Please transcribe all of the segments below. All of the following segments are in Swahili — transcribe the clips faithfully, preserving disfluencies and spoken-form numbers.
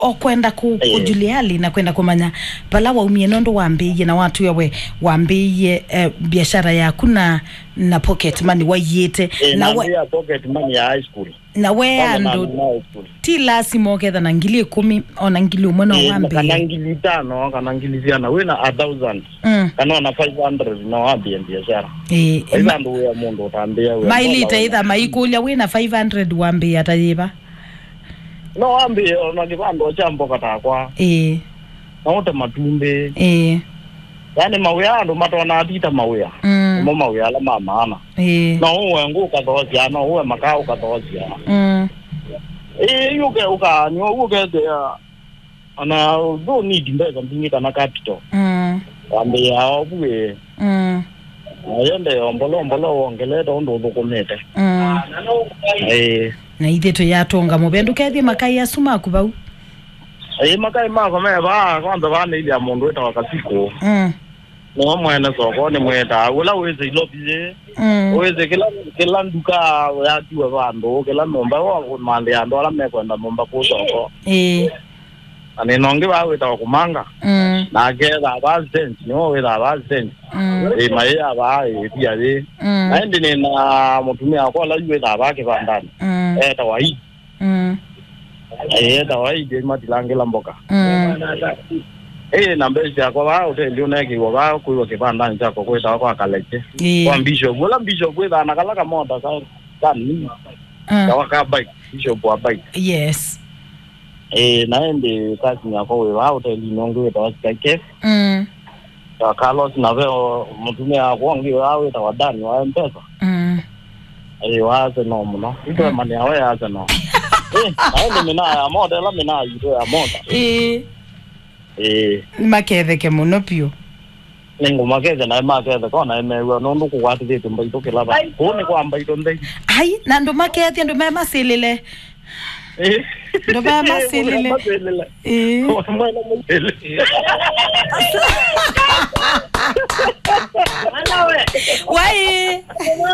o kwenda ku kujuliali na kwenda kumanya pala wa umie nondo waambie na watu yawe waambie eh, biashara ya kuna na pocket money wayete e, na we ya pocket money ya high school na we ando ti lasimo ketha na ngili kumi ona ngili umwana e, waambie kana ngili tano kana ngili ziana we na a thousand mm. kana na five hundred na waambie biashara eh ila ndo ya mundu utambia we mailita either maikulia we na five hundred waambie atayiba no waambie ona kibando cha mboka takwa eh na wote matumbe eh yani mawea ndo matona atita mawea mm. mo mawea la mama ana eh na uwe nguka dosia na uwe makao ka dosia mm eh yuke uka ni uke de ana do need mbeza mbingi kana capital mm waambie hao buwe mm ayende ombolo ombolo ongeleta ndo dokumete mm eh na itheto yatonga mubendu kethi makai asuma kubau eh makai mako me ba kwanza bana ile amundu eta wakasiko mm no mwene soko ni mweta wala weze ilobize mm weze kila kila nduka ya tiwa bando kila nomba wa mande ando ala me kwenda nomba ko soko eh ane nonge ba weta kumanga mm na gera ba sense no weta ba sense eh mai aba e pia de na ndi ne na mutumia kwa la weta ba ke bandani eh tawai mm eh tawai de matilange la mboka mm eh na mbesha kwa ba hotel uneki wa ba kuiwa ke bandani chako kweta kwa kaleche kwa bishop wala bishop weta na kala kama mota sa kani kwa ka bike bishop wa bike yes eh naende kazi yako wewe hotel inongo ta wasike mm ta Carlos na veo mtumia kuongi wawe ta wadani wa mpesa mm eh waze no mno ito mani awe aze no eh naende mina ya moda la mina ito ya moda eh eh makethe ke muno pio ningo makethe na makethe kona emewe no nduku kwati vitu mbaito kila ba kone kwa mbaito ndai ai na ndo makethe ndo mema silile eh ndo mema silile eh mwana msele wai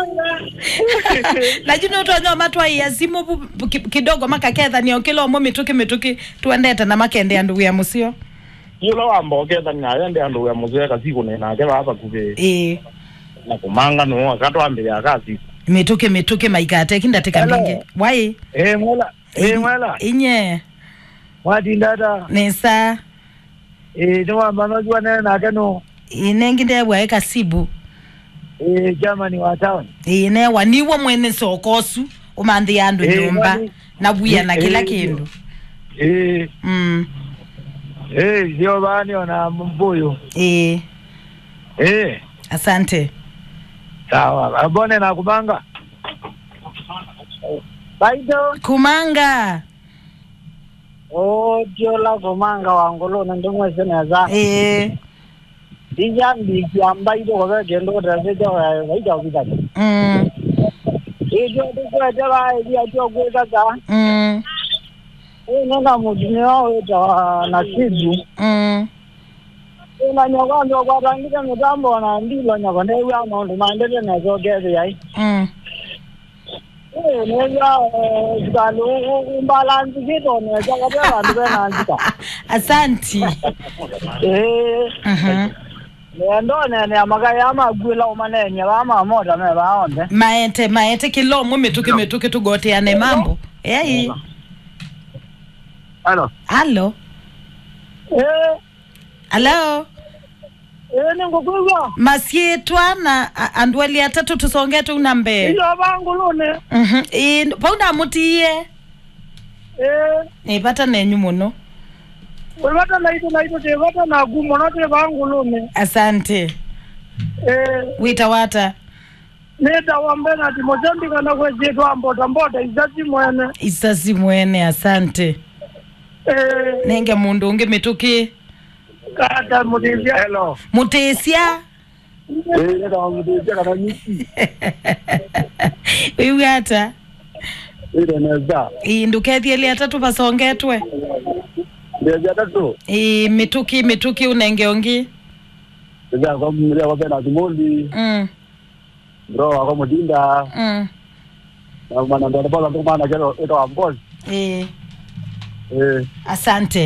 lakini utonyo matwa ya simu kidogo makaketha ni okelo mo mituki mituki tuendete na makende andu ya musio yulo amboketha ngayende andu ya musio kasiko nena ke baba kuve eh na kumanga no akatwambia kazi mituki mituki maikate kindateka mingi wai eh mwela eh mwela inye wadi ndada nesa eh nwa manojua nena na keno inengi ndebwa ekasibu eh Germany wa town ine waniwa mwene sokosu umandi yandu nyumba na buya na kila kindu eh mm eh sio bani ona mbuyo eh eh asante sawa abone na kumanga baido kumanga oh jola kumanga wangolo na ndumwe seneza eh dijambi kiambaito kwa gendo draseja waida ubita mm ejo kwa jaba dia jo kweza ka mm eh nenda mujini wao eta na sibu mm na nyoka ndo kwa tangika mitambo na ndilo nyoka ndewe ama ndo maendeleo na zogeze yai mm eh neza zalo umbalanzi kitu ne jaga bela ndo na andika asante eh mhm ndo ne ne amagaya amagwila umanenya bama moda me baonde maete maete kilo mu mituki mituki tugote ane mambo eh Hello. Hello. Eh. Hello. Eh ningokuwa. Masietwa na andweli atatu tusonge tu nambe. Iyo bangu lone. Mhm. Eh pauna mutiye. Eh. Nipata nenyu muno. Ulipata na ito na ito te wata na gumo na te bangu lone. Asante. Eh. Wita wata. Neta wambena ti Mozambique na kwejetu ambota mbota izati mwene. Isasi mwene asante. Eh. Nenge mundu unge mituki. Kata mutisia hello. Mutesia. Eh neta mutisia kana nyiki. Uyata. Ile neza. Indukethi ile atatu basongetwe. Ndia tatu. Eh mituki mituki unenge ongi. Ndia kwa mlia kwa pena tumundi. Mm. Bro wako mudinda. Mm. Na mana ndo pala ndo mana kero ito ambozi. Eh. eh asante